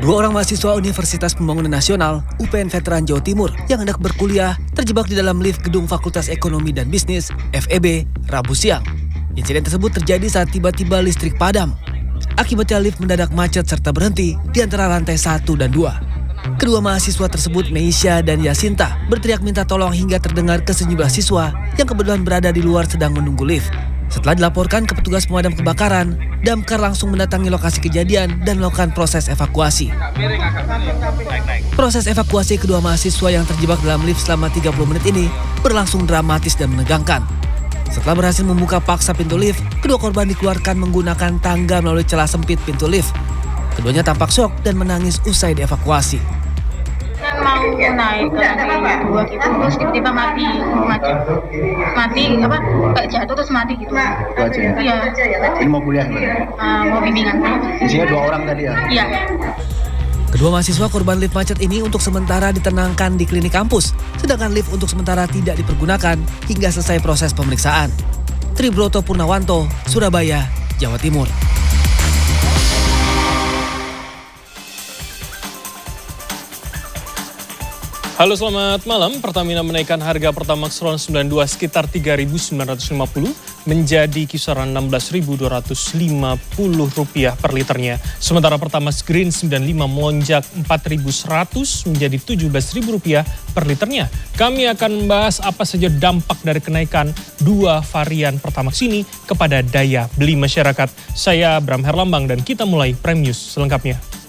Dua orang mahasiswa Universitas Pembangunan Nasional, UPN Veteran Jawa Timur, yang hendak berkuliah terjebak di dalam lift gedung Fakultas Ekonomi dan Bisnis, FEB, Rabu siang. Insiden tersebut terjadi saat tiba-tiba listrik padam. Akibatnya lift mendadak macet serta berhenti di antara lantai 1 dan 2. Kedua mahasiswa tersebut, Meisha dan Yasinta, berteriak minta tolong hingga terdengar ke sejumlah siswa yang kebetulan berada di luar sedang menunggu lift. Setelah dilaporkan ke petugas pemadam kebakaran, damkar langsung mendatangi lokasi kejadian dan melakukan proses evakuasi. Proses evakuasi kedua mahasiswa yang terjebak dalam lift selama 30 menit ini berlangsung dramatis dan menegangkan. Setelah berhasil membuka paksa pintu lift, kedua korban dikeluarkan menggunakan tangga melalui celah sempit pintu lift. Keduanya tampak syok dan menangis usai dievakuasi. Kan mau naik ke lantai 2 gitu, terus tiba-tiba mati apa kayak jatuh terus mati gitu. Itu aja ya? Iya. Ini mau kuliah Mau bimbingan. Isinya 2 orang tadi ya? Iya. Kedua mahasiswa korban lift macet ini untuk sementara ditenangkan di klinik kampus, sedangkan lift untuk sementara tidak dipergunakan hingga selesai proses pemeriksaan. Tribroto Purnawanto, Surabaya, Jawa Timur. Halo, selamat malam. Pertamina menaikkan harga Pertamax RON 92 sekitar Rp3.950 menjadi kisaran Rp16.250 per liternya. Sementara Pertamax Green 95 melonjak Rp4.100 menjadi Rp17.000 per liternya. Kami akan membahas apa saja dampak dari kenaikan dua varian Pertamax ini kepada daya beli masyarakat. Saya Bram Herlambang dan kita mulai Prime News selengkapnya.